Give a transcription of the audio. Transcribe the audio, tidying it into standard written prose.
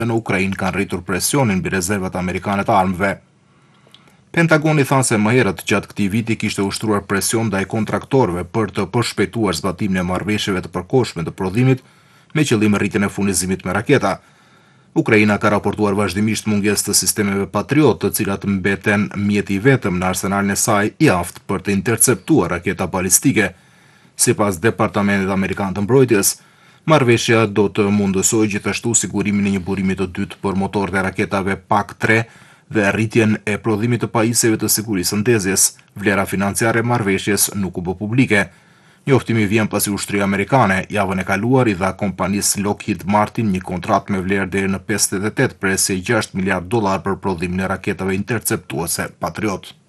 në Ukrainë kanë rritur presionin mbi rezervat amerikane të armëve. Pentagoni tha se më herët gjatë këtij viti kishte ushtruar presion ndaj kontraktorëve për të përshpejtuar zbatimin e marrëveshjeve të përkohshme të prodhimit me qëllim rritjen e furnizimit me raketa. Ukraina ka raportuar vazhdimisht mungesë të sistemeve Patriot, të cilat mbeten mjeti i vetëm në arsenalin e saj i aftë për të interceptuar raketa balistike. Sipas Departamentit Amerikan të Mbrojtjes, marrëveshja do të mundësojë gjithashtu sigurimin e një burimi të dytë për motorët e raketave PAC-3 dhe rritjen e prodhimit të pajisjeve të sigurisë së ndezjes. Vlera financiare e marrëveshjes nuk u bë publike. Njoftimi vjen pasi ushtria amerikane javën e kaluar i dha kompanisë Lockheed Martin një kontratë me vlerë deri në $58.6 miliard për prodhimin e raketave interceptuese Patriot.